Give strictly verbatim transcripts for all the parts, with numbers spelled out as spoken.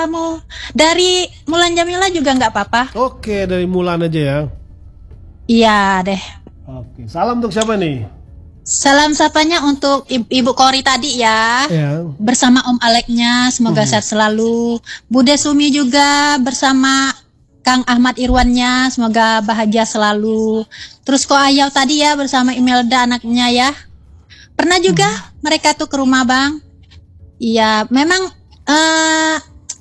kamu. Dari Mulan Jamila juga nggak apa-apa. Oke, dari Mulan aja ya. Iya deh. Oke, salam untuk siapa nih? Salam sapanya untuk Ibu Kori tadi ya, Ya. bersama Om Aleknya, semoga Mhm. sehat selalu. Bude Sumi juga bersama Kang Ahmad Irwannya, semoga bahagia selalu. Terus Ko Ayau tadi ya bersama Imelda anaknya ya. Pernah juga mereka tuh ke rumah Bang. Iya, memang eh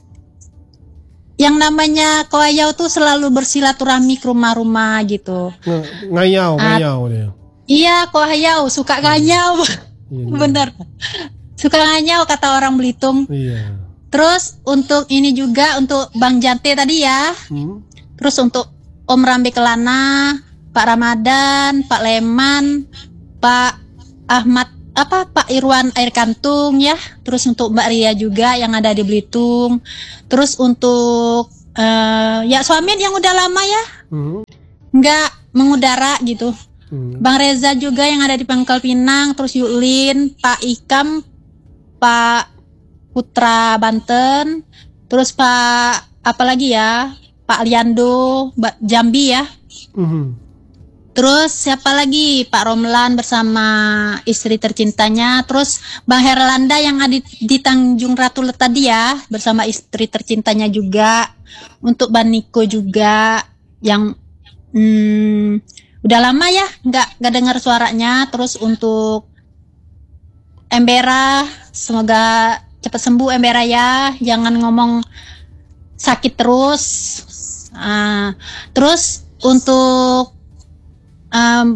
yang namanya Ko Ayau tuh selalu bersilaturahmi ke rumah-rumah gitu. Ng- ngayau, Ah, ngayau dia. Iya, Ko Ayau suka nganyau. Iya. Bener. Suka nganyau kata orang Belitung. Iya. Terus untuk ini juga untuk Bang Jante tadi ya. Hmm? Terus untuk Om Rambe Kelana, Pak Ramadan, Pak Leman, Pak Ahmad apa Pak Irwan Air Kantung ya. Terus untuk Mbak Ria juga yang ada di Belitung. Terus untuk eh, ya Suamin yang udah lama ya Hmm? nggak mengudara gitu. Hmm. Bang Reza juga yang ada di Pangkal Pinang, terus Yulin, Pak Ikam, Pak Putra Banten, terus Pak apa lagi ya, Pak Liando, Mbak Jambi ya. Mhm. Terus siapa lagi? Pak Romlan bersama istri tercintanya. Terus Bang Herlanda yang ada di, di Tanjung Ratu tadi ya, bersama istri tercintanya juga. Untuk Bang Niko juga yang hmm, udah lama ya nggak nggak dengar suaranya. Terus untuk Embera, semoga cepat sembuh Embera ya, jangan ngomong sakit terus. Ah, terus untuk um,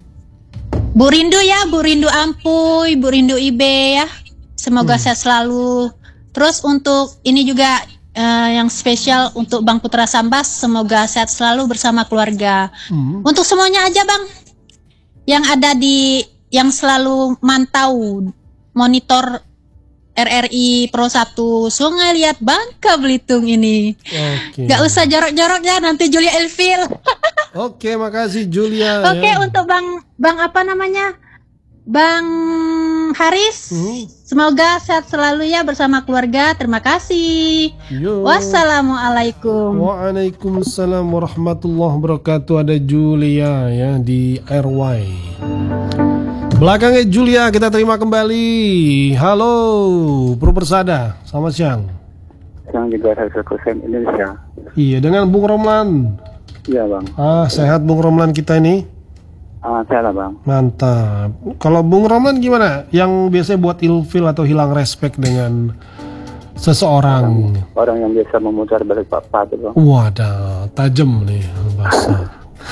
Bu Rindu ya, Bu Rindu Ampuy, Bu Rindu Ibe ya, semoga Hmm. sehat selalu. Terus untuk ini juga eh, yang spesial untuk Bang Putra Sambas, semoga sehat selalu bersama keluarga. Hmm. Untuk semuanya aja Bang, yang ada di, yang selalu mantau monitor R R I Pro satu Sungai Liat Bangka Belitung ini. Oke. Gak usah jorok-jorok ya, nanti Julia Elvil. Oke, makasih Julia. Oke, ya. untuk Bang Bang apa namanya? Bang Haris. Hmm. Semoga sehat selalu ya bersama keluarga. Terima kasih. Yo. Wassalamualaikum. Waalaikumsalam warahmatullahi wabarakatuh. Ada Julia ya di R Y. Belakangnya Julia kita terima kembali. Halo, Bro Persada. Selamat siang. Yang juga hasil kursen Indonesia. Iya, dengan Bung Romlan. Iya bang. Ah, sehat Bung Romlan kita ini. Ah, saya lah bang. Mantap. Kalau Bung Romlan gimana? Yang biasanya buat ilfil atau hilang respect dengan seseorang? Orang yang biasa memutar balik papa tuh bang. Wadah, tajam nih bahasa.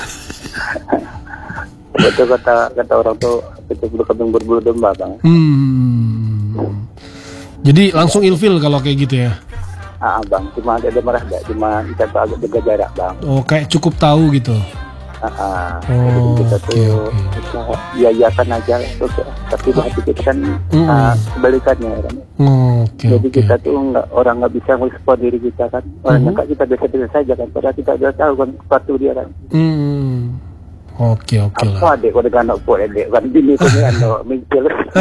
Betul kata kata orang tuh itu bulu kambing berbulu domba bang. Hmm. Jadi langsung ilfil kalau kayak gitu ya? Ah bang, cuma ada marah enggak, cuma kita tuh agak jaga jarak bang. Oh, kayak cukup tahu gitu. Ah, ah. Oh, Jadi kita oke, tuh oke. kita iayakan aja terus, tapi di hati kita kan Mm-mm. ah, kebalikannya kan. Oh, oke, Jadi oke. kita tuh nggak, orang nggak bisa merespon diri kita kan. Orang Mhm. nyangka kita biasa-biasa saja kan, padahal kita udah tahu kan sepatu dia kan. Hmm. Oke, oke lah. Apa dek kau dengan anak puan dek kan bini kau ni anak mingkil.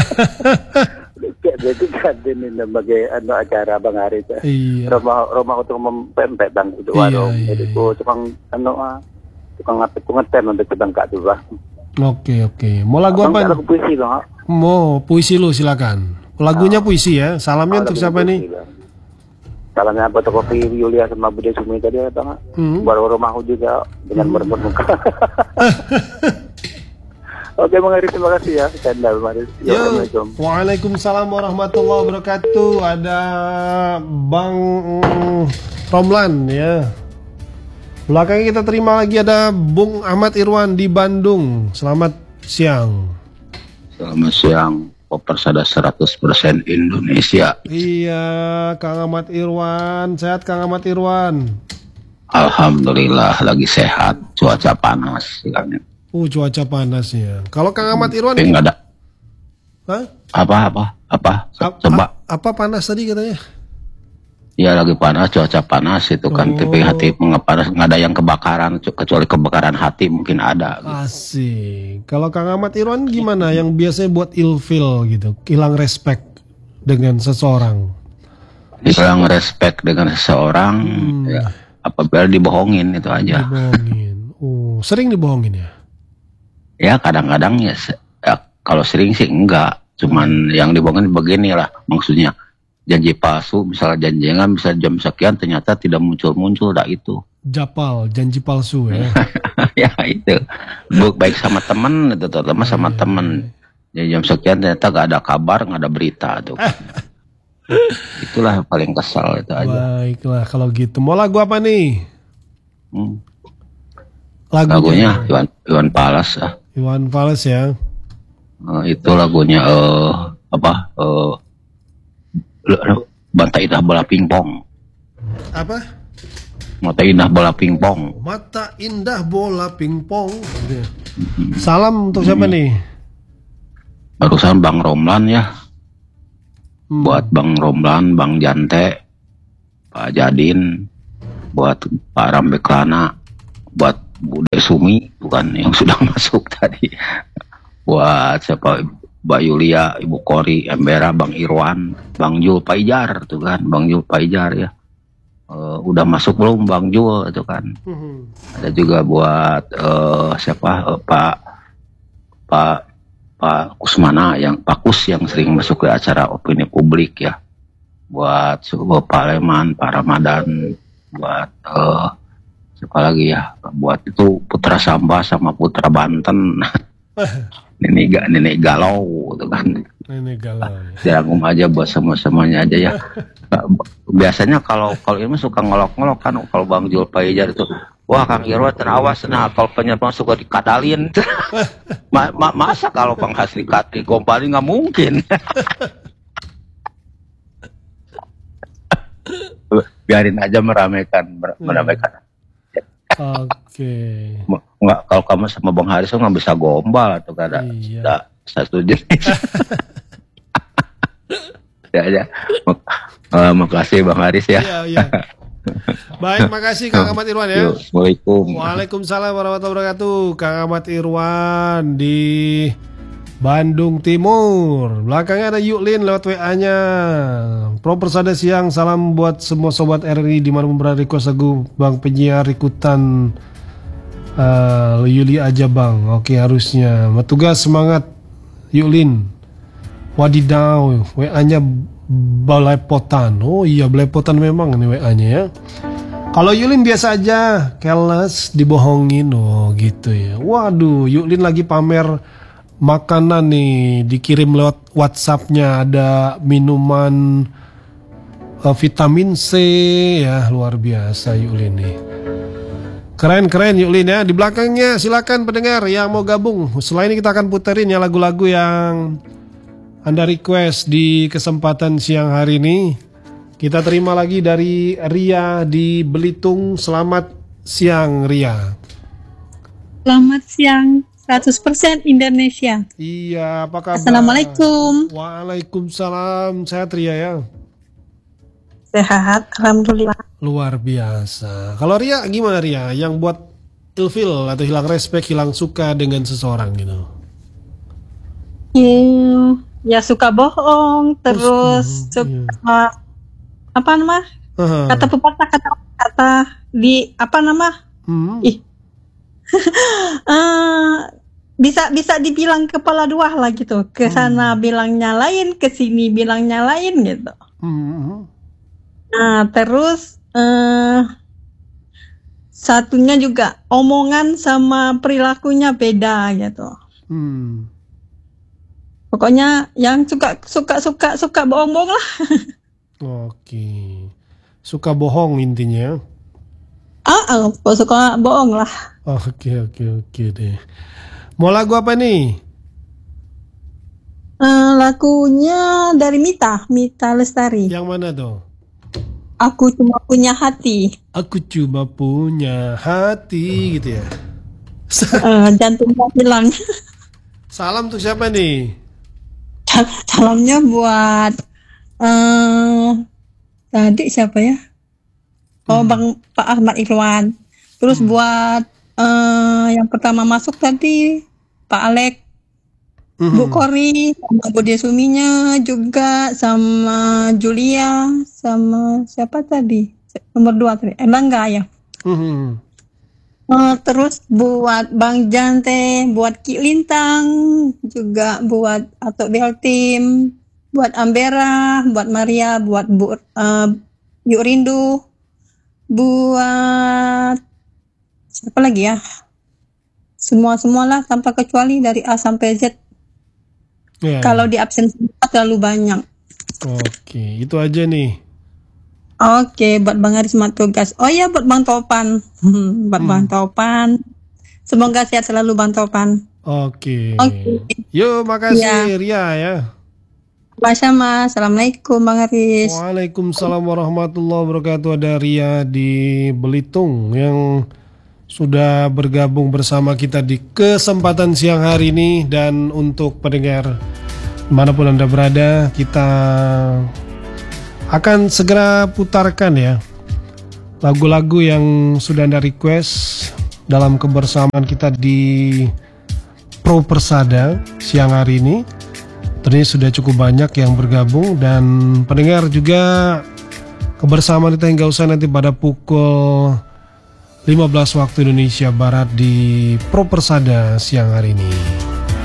Jadi kan ini sebagai anak acara bang Haris. Iya. Rumah rumah untuk mempempet bang untuk Iya, warung. iya, Jadi iya. ku tukang anu ah tukang ngapit ku ngetem untuk ke bangka tu bang. Oke, oke. Mau lagu Abang apa? tak lagu puisi bang. ah? Mau puisi lu silakan. Lagunya puisi ya. Salamnya Ah, untuk lagu siapa puisi, nih? bang. Salamnya apa kopi Yulia sama Bude Sumi tadi ya bang. ah? Hmm. Baru rumahku juga dengan meremut muka. Oke bang Haris, terima kasih ya. Canda bang Haris. Yo. Assalamualaikum. Waalaikumsalam warahmatullahi wabarakatuh. Ada Bang mm, Romlan ya. Belakangnya kita terima lagi ada Bung Ahmad Irwan di Bandung. Selamat siang. Selamat siang, Persada seratus persen Indonesia. Iya, Kang Ahmad Irwan. Sehat Kang Ahmad Irwan. Alhamdulillah lagi sehat, cuaca panas. Bilangnya. Uh, cuaca panas ya. Kalau Kang Ahmad Irwan Tapi nggak ada Hah? apa apa apa. A- Coba a- apa panas tadi katanya? ya lagi panas, cuaca panas itu kan. Oh. Tapi hati panas, nggak ada yang kebakaran, kecuali kebakaran hati mungkin ada. Gitu. Asik. Kalau Kang Ahmad Irwan gimana yang biasanya buat ilfil gitu, hilang respect dengan seseorang? Dibilang respect dengan seseorang, Hmm. ya apabila dibohongin itu aja. Dibohongin. Oh, sering dibohongin ya? Ya kadang-kadang ya, se- ya kalau sering sih enggak. Cuman yang dibohongin beginilah maksudnya. Janji palsu, misalnya janjian bisa jam sekian ternyata tidak muncul-muncul, dah itu. Japal, janji palsu ya. Ya itu. Bu- Baik sama temen, itu terutama sama Iya, temen. Ya, jam sekian ternyata gak ada kabar, gak ada berita tuh. Itulah yang paling kesal itu aja. Baiklah kalau gitu. Mau lagu apa nih? Hmm. Lagunya. Lagunya Iwan, Iwan Fals ah. Iwan Fals ya. Eh, itu lagunya eh apa? Eh Mata Indah Bola Pingpong. Apa? Mata Indah Bola Pingpong. Mata indah bola pingpong. Gitu ya. Salam untuk siapa nih? Barusan Bang Romlan ya. Hmm. Buat Bang Romlan, Bang Jante, Pak Jadin, buat Pak Rambeklana, buat Bude Sumi, bukan yang sudah masuk tadi. Buat siapa? Mbak Yulia, Ibu Kori, Embera, Bang Irwan, Bang Jul Paijar tuh kan, Bang Jul Paijar ya. Eh, udah masuk belum Bang Jul itu kan. Hmm. Ada juga buat eh, siapa eh, Pak Pak Pak Kusmana yang Pak Kus yang sering masuk ke acara opini publik ya. Buat sebuah Pak Leman, Pak Ramadan, buat eh, siapa lagi ya? Buat itu Putra Samba sama Putra Banten. nenek ga, nenek galau gitu kan. Nenek galau. Ya. Dirangkum aja buat semua-semuanya aja ya. Biasanya kalau kalau ini suka ngolok-ngolok kan kalau Bang Jul Paijar itu, wah Kang Irwan terawas, nah kalau penyerang suka dikadalin. ma ma masa kalau Bang Hasri Kati gomparin nggak mungkin. Biarin aja meramaikan mer meramaikan. Oke. Nggak, kalau kamu sama Bang Haris nggak bisa gombal atau kada. Iya. Nggak, satu jenis. Ya ya. Mak uh, makasih Bang Haris ya. Iya, iya. Baik, makasih Kang Ahmad Irwan ya. Assalamualaikum. Waalaikumsalam warahmatullahi wabarakatuh. Kang Ahmad Irwan di Bandung Timur. Belakangnya ada Yuklin lewat W A-nya. Pro Persada siang, salam buat semua sobat R R I di mana berada di Kosagu, Bang penyiar ikutan uh, Yuli aja Bang. Oke harusnya. Tugas semangat Yuklin. Wadidaw, W A-nya belepotan. Oh iya belepotan memang ini W A-nya ya. Kalau Yulin biasa aja, careless, dibohongin. Oh gitu ya. Waduh, Yulin lagi pamer makanan nih, dikirim lewat WhatsApp-nya ada minuman uh, vitamin C ya, luar biasa Yulin nih. Keren-keren Yulin ya. Di belakangnya silakan pendengar yang mau gabung. Selain ini kita akan puterin ya lagu-lagu yang Anda request di kesempatan siang hari ini. Kita terima lagi dari Ria di Belitung. Selamat siang Ria. Selamat siang, seratus persen Indonesia. Iya, apa kabar? Assalamualaikum. Waalaikumsalam. Sehat Ria ya? Sehat, alhamdulillah. Luar biasa. Kalau Ria gimana Ria? Yang buat ilfil atau hilang respect, hilang suka dengan seseorang gitu? Hmm, ya suka bohong, terus Terus, suka apa nama? Aha. Kata pepatah, kata kata di apa nama? Hmm. Ih, Eh, bisa bisa dibilang kepala dua lah gitu. Ke sana bilangnya lain, ke sini bilangnya lain gitu. Hmm. Nah, terus eh satunya juga omongan sama perilakunya beda gitu. Hmm. Pokoknya yang suka suka suka suka bohong-bohong lah. Oke. Suka bohong intinya. Ah, ah, suka bohong lah. Oke oke oke deh. Mau lagu apa nih? Eh, lagunya dari Mita, Mita Lestari. Yang mana tuh? Aku cuma punya hati. Aku cuma punya hati gitu ya. Eh, jantungnya hilang. Salam untuk siapa nih? Salamnya buat eh tadi siapa ya? Oh, Bang Pak Ahmad Irwan. Terus buat eh yang pertama masuk tadi Pak Alek. Mhm. Bu Kori, sama Bude Suminya juga, sama Julia, sama siapa tadi? Nomor dua tadi, eh Bangga ya. Mhm. Eh, terus buat Bang Jante, buat Ki Lintang, juga buat Atok Bel Team, buat Ambera, buat Maria, buat Bu eh, Yuk Rindu, buat siapa lagi ya? Semua-semualah tanpa kecuali dari A sampai Z. Ya, Kalau ya. di absen semua terlalu banyak. Oke, itu aja nih. Oke, buat Bang Aris Matugas. Oh ya, buat Bang Topan. buat Hmm. Bang Topan. Semoga sehat selalu Bang Topan. Oke. Oke. Yuk, makasih Ya. Ria ya. Sama-sama. Assalamualaikum Bang Aris. Waalaikumsalam warahmatullahi wabarakatuh. Ada Ria di Belitung yang sudah bergabung bersama kita di kesempatan siang hari ini. Dan untuk pendengar dimanapun Anda berada, kita akan segera putarkan ya lagu-lagu yang sudah Anda request dalam kebersamaan kita di Pro Persada siang hari ini. Ternyata sudah cukup banyak yang bergabung, dan pendengar juga kebersamaan kita hingga usai nanti pada pukul lima belas waktu Indonesia Barat di Pro Persada siang hari ini.